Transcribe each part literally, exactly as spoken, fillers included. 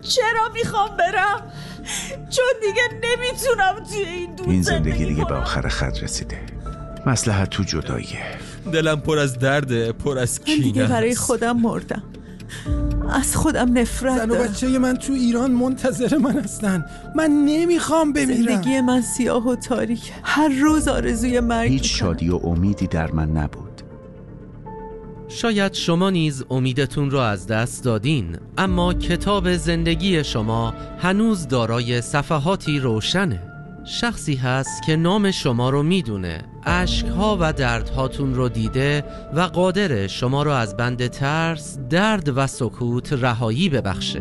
چرا میخوام برم؟ چون دیگه نمیتونم توی این دور این زندگی دیگه به آخر خط رسیده. مصلحت تو جداییه. دلم پر از درده، پر از کینه. من دیگه برای خودم مردم، از خودم نفرت دارم. زن و بچه من تو ایران منتظر من هستن. من نمیخوام بمیرم. زندگی من سیاه و تاریک، هر روز آرزوی مرگ. هیچ شادی و امیدی در من نبود. شاید شما نیز امیدتون را از دست دادین، اما کتاب زندگی شما هنوز دارای صفحاتی روشنه. شخصی هست که نام شما رو میدونه، اشکها و دردهاتون رو دیده و قادر شما رو از بند ترس، درد و سکوت رهایی ببخشه.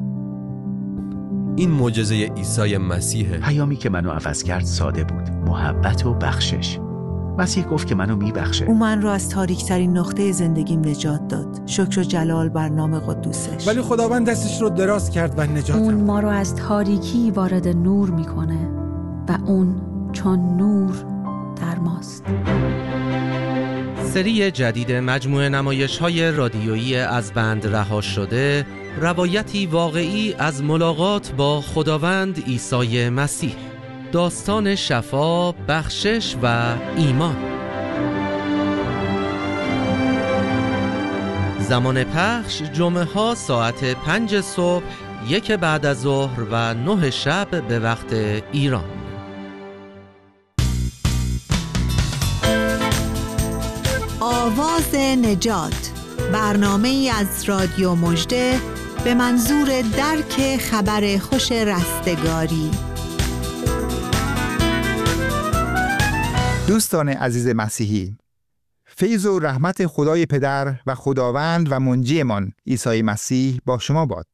این معجزه عیسی مسیحه. پیامی که منو عوض کرد ساده بود: محبت و بخشش. مسیح گفت که منو میبخشه. او من رو از تاریک ترین نقطه زندگیم نجات داد. شکر و جلال بر نام قدوسش. ولی خداوند دستش رو دراز کرد و نجاتم. اون ما رو از تاریکی وارد نور میکنه و اون چون نور در ماست. سری جدید مجموعه نمایش‌های رادیویی از بند رها شده، روایتی واقعی از ملاقات با خداوند عیسی مسیح. داستان شفا، بخشش و ایمان. زمان پخش جمعه ها ساعت پنج صبح، یک بعد از ظهر و نه شب به وقت ایران. آواز نجات، برنامه‌ای از رادیو مژده به منظور درک خبر خوش رستگاری. دوستان عزیز مسیحی، فیض و رحمت خدای پدر و خداوند و منجیمان عیسی مسیح با شما باد.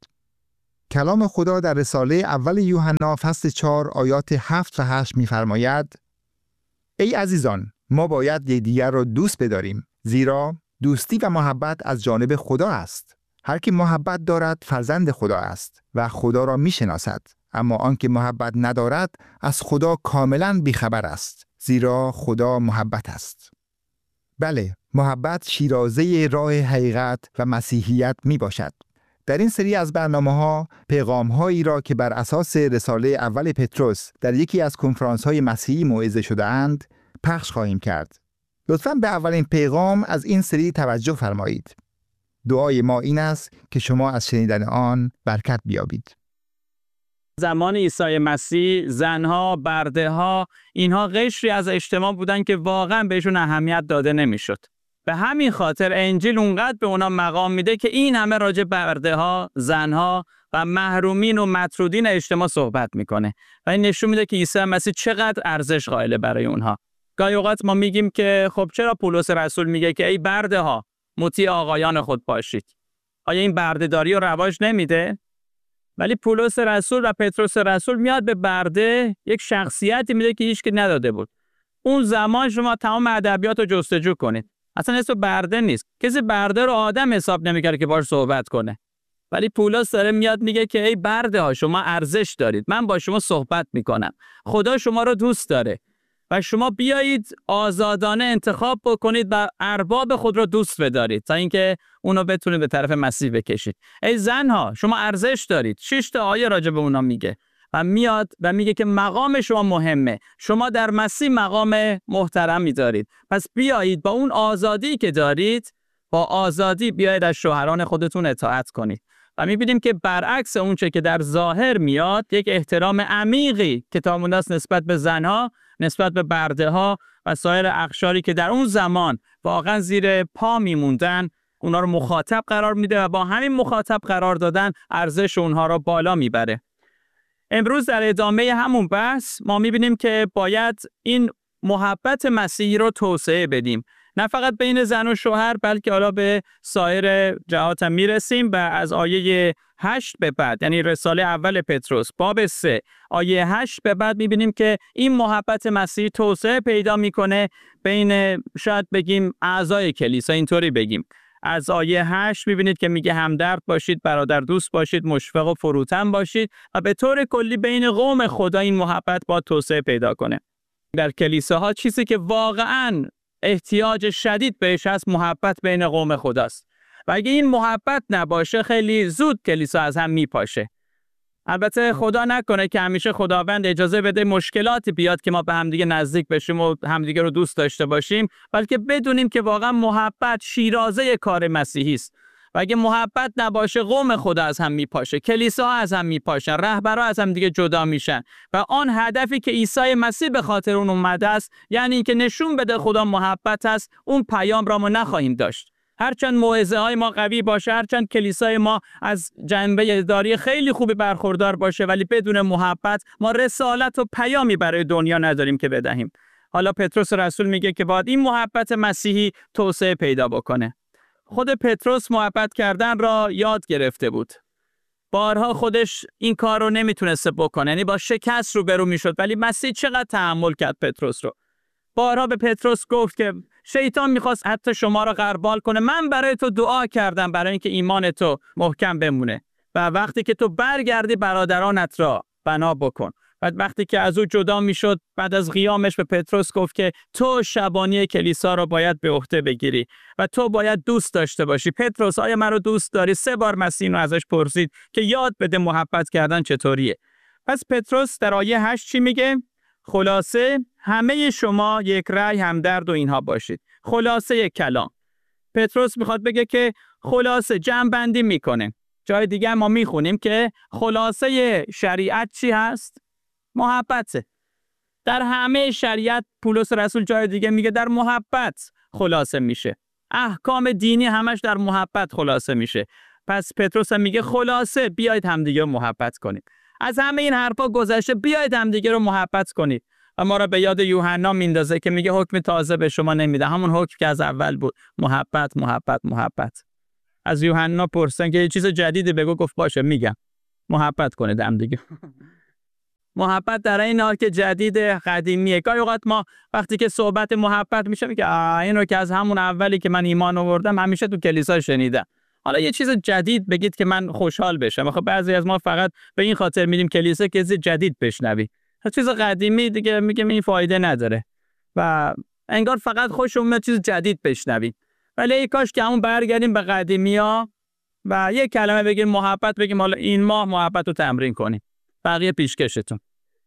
کلام خدا در رساله اول یوحنا فصل چهار آیات هفت و هشت می‌فرماید: ای عزیزان، ما باید یکدیگر را دوست بداریم، زیرا دوستی و محبت از جانب خدا است. هر کی محبت دارد فرزند خدا است و خدا را می‌شناسد. اما آنکه محبت ندارد از خدا کاملاً بیخبر است، زیرا خدا محبت است. بله، محبت شیرازه راه حقیقت و مسیحیت می باشد. در این سری از برنامه‌ها پیغام‌هایی را که بر اساس رساله اول پتروس در یکی از کنفرانس‌های مسیحی موعظه شده‌اند پخش خواهیم کرد. لطفاً به اولین پیغام از این سری توجه فرمایید. دعای ما این است که شما از شنیدن آن برکت بیابید. زمان عیسی مسیح زنها، برده‌ها، اینها قشری از اجتماع بودن که واقعا بهشون اهمیت داده نمیشد. به همین خاطر انجیل اونقدر به اونا مقام میده که این همه راجع برده‌ها، زنها و محرومین و مطرودین اجتماع صحبت میکنه و این نشون میده که عیسی مسیح چقدر ارزش قائله برای اونها. گاهی اوقات ما میگیم که خب چرا پولس رسول میگه که ای برده‌ها مطیع آقایان خود باشید؟ آیا این بردهداری رو رواج نمیده؟ ولی پولس رسول و پتروس رسول میاد به برده یک شخصیتی میده که هیچ کی نداده بود. اون زمان شما تمام ادبیات رو جستجو کنید، اصلا اسم برده نیست. کسی برده رو آدم حساب نمیکرده که باهاش صحبت کنه. ولی پولس داره میاد میگه که ای برده ها، شما ارزش دارید، من با شما صحبت میکنم، خدا شما رو دوست داره و شما بیایید آزادانه انتخاب بکنید و ارباب خود رو دوست بدارید تا اینکه اونو بتونید به طرف مسیح بکشید. ای زنها، شما ارزش دارید. شش تا آیه راجع به اونا میگه و میاد و میگه که مقام شما مهمه، شما در مسیح مقام محترمی دارید، پس بیایید با اون آزادی که دارید، با آزادی بیایید از شوهران خودتون اطاعت کنید. و میبینیم که برعکس اون چه که در ظاهر میاد، یک احترام عمیقی کتاب مقدس نسبت به زنها، نسبت به برده ها و سایر اقشاری که در اون زمان واقعا زیر پا میموندن، اونا رو مخاطب قرار میده و با همین مخاطب قرار دادن ارزش اونها رو بالا میبره. امروز در ادامه همون بحث ما میبینیم که باید این محبت مسیحی رو توسعه بدیم، نه فقط بین زن و شوهر بلکه حالا به سایر جهات هم میرسیم و از آیه هشت به بعد، یعنی رساله اول پتروس باب سه آیه هشت به بعد میبینیم که این محبت مسیحی توسعه پیدا میکنه بین، شاید بگیم اعضای کلیسا، اینطوری بگیم. از آیه هشت میبینید که میگه همدرد باشید، برادر دوست باشید، مشفق و فروتن باشید و به طور کلی بین قوم خدا این محبت با توسعه پیدا کنه. در کلیساها چیزی که واقعاً احتیاج شدید بهش هست محبت بین قوم خداست و اگه این محبت نباشه خیلی زود کلیسا از هم میپاشه البته خدا نکنه که همیشه خداوند اجازه بده مشکلاتی بیاد که ما به همدیگه نزدیک بشیم و همدیگه رو دوست داشته باشیم، بلکه بدونیم که واقعا محبت شیرازه کار مسیحی است. و اگه محبت نباشه قوم خدا از هم میپاشه، کلیسا از هم میپاشن، رهبرا از هم دیگه جدا میشن و آن هدفی که عیسی مسیح به خاطر اون اومده است، یعنی اینکه نشون بده خدا محبت است، اون پیام را ما نخواهیم داشت. هرچند موعظه های ما قوی باشه، هرچند کلیسای ما از جنبه اداری خیلی خوبی برخوردار باشه، ولی بدون محبت ما رسالت و پیامی برای دنیا نداریم که بدهیم. حالا پتروس رسول میگه که باید این محبت مسیحی توسعه پیدا بکنه. خود پتروس محبت کردن را یاد گرفته بود. بارها خودش این کار رو نمیتونسته بکنه، یعنی با شکست روبرو میشد، ولی مسیح چقدر تحمل کرد پتروس رو. بارها به پتروس گفت که شیطان میخواست حتی شما را غربال کنه، من برای تو دعا کردم برای اینکه ایمان تو محکم بمونه و وقتی که تو برگردی برادرانت را بنا بکن. بعد وقتی که از او جدا میشد، بعد از قیامش به پتروس گفت که تو شبانی کلیسا را باید به عهده بگیری و تو باید دوست داشته باشی. پتروس آیا من رو دوست داری؟ سه بار مسیح رو ازش پرسید که یاد بده محبت کردن چطوریه. پس پتروس در آیه هشت چی میگه؟ خلاصه همه شما یک رأی همدرد و اینها باشید. خلاصه یک کلام. پتروس میخواد بگه که خلاصه جمع بندی میکنه. جای دیگه ما میخونیم که خلاصه شریعت چی هست؟ محبته. در همه شریعت پولس رسول جای دیگه میگه در محبت خلاصه میشه. احکام دینی همش در محبت خلاصه میشه. پس پتروس هم میگه خلاصه بیایید همدیگه رو محبت کنید. از همه این حرفا گذشته، بیایید همدیگه رو محبت کنید. و ما را به یاد یوحنا میندازه که میگه حکم تازه به شما نمیده، همون حکم که از اول بود، محبت محبت محبت. از یوحنا پرسیدن که یه چیز جدیدی بگو، گفت باشه میگم، محبت کنید همدیگه. محبت در این حال که جدید قدیمیه. گاهی اوقات ما وقتی که صحبت محبت میشه میگه این رو که از همون اولی که من ایمان آوردم همیشه تو کلیسا شنیدم، حالا یه چیز جدید بگید که من خوشحال بشم. خب بعضی از ما فقط به این خاطر میریم کلیسا که چیز جدید بشنوی، چیز قدیمی دیگه میگم این فایده نداره و انگار فقط خوشم میاد چیز جدید بشنوی. ولی ای کاش که همون برگردیم به قدیمی‌ها و یک کلمه بگیم محبت، بگیم حالا این ماه محبت رو تمرین کنیم، بقیه پیشکشتون.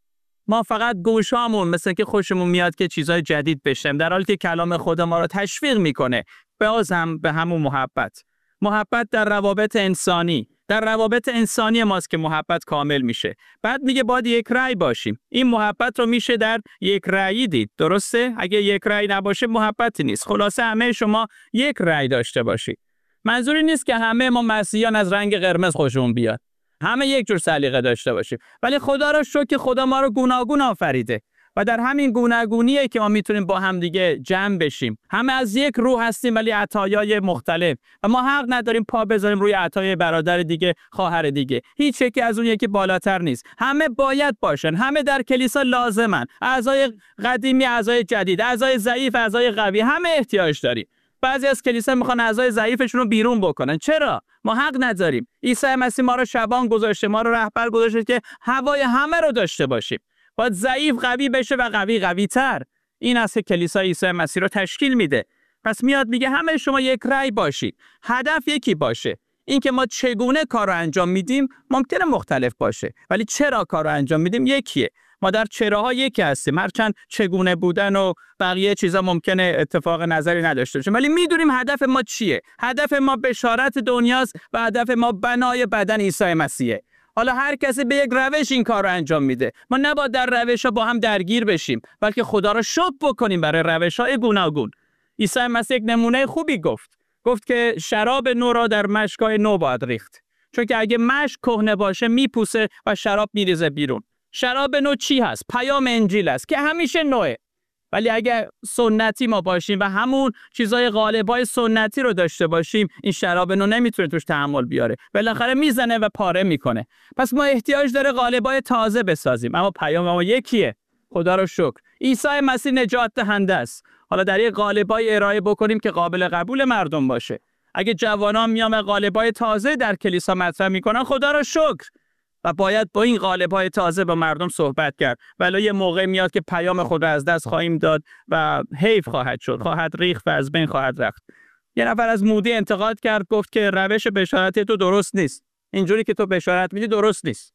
ما فقط گوشامون مثل که خوشمون میاد که چیزای جدید بشنویم، در حالی که کلام خدا ما رو تشویق میکنه باز هم به همون محبت. محبت در روابط انسانی، در روابط انسانی ماست که محبت کامل میشه. بعد میگه باید یک رأی باشیم. این محبت رو میشه در یک رأیی دید، درسته؟ اگه یک رأی نباشه محبتی نیست. خلاصه همه شما یک رأی داشته باشید. منظوری نیست که همه ما مسیحیان از رنگ قرمز خوشمون بیاد، همه یک جور سلیقه داشته باشیم، ولی خدا را شکر که خدا ما رو گوناگون آفریده و در همین گوناگونیه که ما میتونیم با هم دیگه جمع بشیم. همه از یک روح هستیم ولی عطایای مختلف و ما حق نداریم پا بذاریم روی عطای برادر دیگه، خواهر دیگه. هیچ یکی از اون یکی بالاتر نیست. همه باید باشن، همه در کلیسا لازمن. اعضای قدیمی، اعضای جدید، اعضای ضعیف، اعضای قوی، همه احتیاج داریم. بعضی از کلیسا میخوان اعضای ضعیفشون رو بیرون بکنن. چرا؟ ما حق نداریم. عیسی مسیح ما رو شبان گذاشته، ما رو رهبر گذاشته که هوای همه رو داشته باشیم. باید ضعیف قوی بشه و قوی قوی تر. این است که کلیسای عیسی مسیح رو تشکیل میده. پس میاد میگه همه شما یک رأی باشید، هدف یکی باشه. این که ما چگونه کار رو انجام میدیم ممکنه مختلف باشه، ولی چرا کار رو انجام میدیم یکیه. ما در چراها یکی هستیم، هرچند چگونه بودن و بقیه چیزا ممکنه اتفاق نظری نداشته باشه، ولی میدونیم هدف ما چیه. هدف ما بشارت دنیاست و هدف ما بنای بدن عیسی مسیحه. حالا هر کسی به یک روش این کار رو انجام میده. ما نباید در روش‌ها با هم درگیر بشیم، بلکه خدا رو شکر بکنیم برای روش‌های گوناگون. عیسی مسیح یک نمونه خوبی گفت. گفت که شراب نو را در مشکای نو باید ریخت. چون که اگه مشک کهنه باشه میپوسه و شراب میریزه بیرون. شراب نو چی هست؟ پیام انجیل است که همیشه نوه. ولی اگه سنتی ما باشیم و همون چیزای غالبای سنتی رو داشته باشیم، این شراب نو نمیتونه توش تحمل بیاره، بالاخره میزنه و پاره میکنه. پس ما احتیاج داره غالبای تازه بسازیم، اما پیام ما یکیه. خدا رو شکر عیسی مسیح نجات دهنده است. حالا در یک غالبای ارائه بکنیم که قابل قبول مردم باشه. اگه جوانان میام غالبای تازه در کلیسا مطرح میکنن، خدا رو شکر، و باید با این غالب‌های تازه با مردم صحبت کرد. ولی یه موقع میاد که پیام خود را از دست خواهیم داد و حیف خواهد شد، خواهد ریخت و از بین خواهد رفت. یه نفر از مودی انتقاد کرد، گفت که روش بشارت تو درست نیست. اینجوری که تو بشارت میدی درست نیست.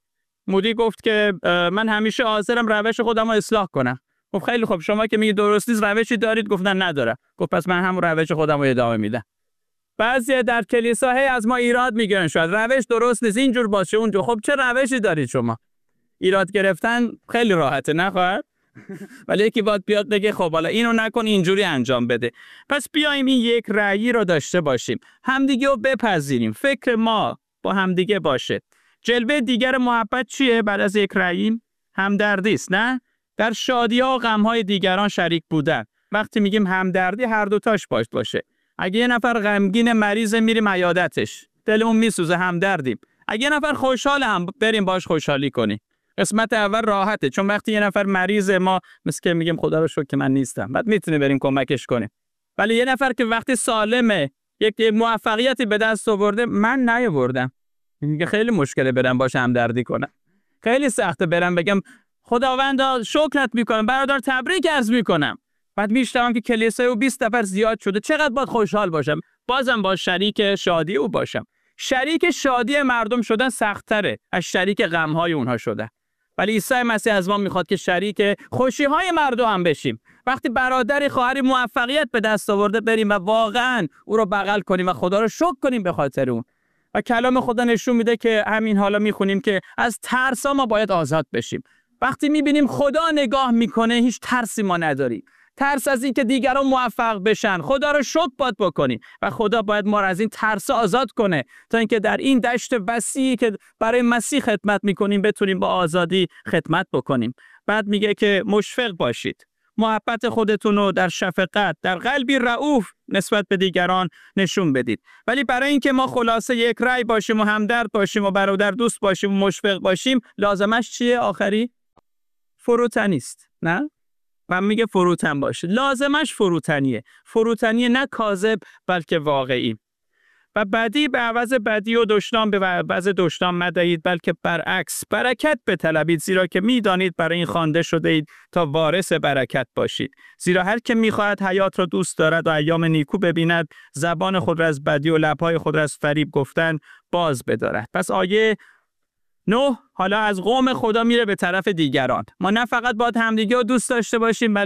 مودی گفت که من همیشه حاضرم روش خودم رو اصلاح کنم. گفت خیلی خب شما که میگی درست نیست، روشی دارید؟ گفتن نداره. گفت پس من همون روش خودم رو ادامه میدم. بعضی در کلیسا هی از ما ایراد میگیرن، شاید روش درست نیست، اینجور باشه اونجور. خب چه روشی دارید شما؟ ایراد گرفتن خیلی راحته، نه خواهر؟ ولی یکی باید بیاد بگه خب حالا اینو نکن، اینجوری انجام بده. پس بیایم این یک رأیی رو داشته باشیم، همدیگه رو بپذیریم، فکر ما با همدیگه باشه. جلوه دیگر محبت چیه بعد از یک رأیی؟ همدردی است، نه؟ در شادی‌ها و غم‌های دیگران شریک بودن. وقتی میگیم همدردی هر دو تاش باش باشه. اگه یه نفر غمگین مریض میریم عیادتش، دلمون میسوزه، همدردیم. اگه یه نفر خوشحال هم بریم باش خوشحالی کنیم. قسمت اول راحته، چون وقتی یه نفر مریض ما مثل که میگیم خدا رو شکر که من نیستم، بعد میتونه بریم کمکش کنیم. ولی یه نفر که وقتی سالمه یک موفقیتی به دست آورده من نیاوردم، میگه خیلی مشکله برم باش همدردی کنم. خیلی سخته برم بگم خداوندا شکرت میکنم، برادر تبریک عرض میکنم. بعد میشتم که کلیسای او بیست نفر زیاد شده، چقدر باید خوشحال باشم، بازم با شریک شادی او باشم. شریک شادی مردم شدن سخت‌تره از شریک غم‌های اونها شدن. ولی عیسی مسیح از ما میخواد که شریک خوشی‌های مردم هم بشیم. وقتی برادری خواهری موفقیت به دست آورده بریم و واقعاً او رو بغل کنیم و خدا رو شکر کنیم به خاطر اون. و کلام خدا نشون میده که همین حالا میخونیم که از ترسا ما باید آزاد بشیم. وقتی میبینیم خدا نگاه میکنه هیچ ترسی ما نداریم. ترس از این که دیگران موفق بشن، خدا رو شکر باید بکنیم و خدا باید ما رو از این ترس آزاد کنه تا اینکه در این دشت وسیعی که برای مسیح خدمت میکنیم بتونیم با آزادی خدمت بکنیم. بعد میگه که مشفق باشید، محبت خودتون رو در شفقت، در قلبی رئوف نسبت به دیگران نشون بدید. ولی برای اینکه ما خلاصه یک رأی باشیم و همدرد باشیم و برادر دوست باشیم و مشفق باشیم، لازمش چیه آخری؟ فروتنی است، نه؟ و میگه فروتن باشه. لازمش فروتنیه. فروتنیه، نه کاذب بلکه واقعی. و بدی به عوض بدی و دشنام به عوض دشنام مدهید، بلکه برعکس برکت بطلبید، زیرا که میدانید برای این خوانده شده اید تا وارث برکت باشید. زیرا هر که میخواهد حیات را دوست دارد و ایام نیکو ببیند، زبان خود را از بدی و لبهای خود را از فریب گفتن باز بدارد. پس آیه نه حالا از قوم خدا میره به طرف دیگران. ما نه فقط باید همدیگه رو دوست داشته باشیم، بلکه